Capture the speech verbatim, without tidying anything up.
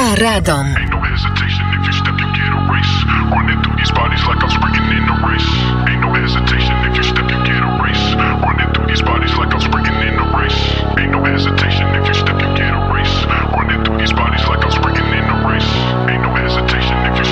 Radom. Ain't no hesitation if you step, you get a race. Running through